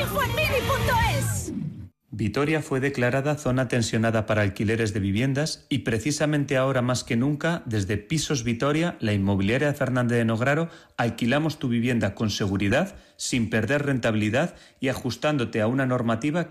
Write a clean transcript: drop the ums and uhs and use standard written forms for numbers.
Fuenmini.es. Vitoria fue declarada zona tensionada para alquileres de viviendas y precisamente ahora más que nunca, desde Pisos Vitoria, la inmobiliaria de Fernández de Nograro, alquilamos tu vivienda con seguridad, sin perder rentabilidad y ajustándote a una normativa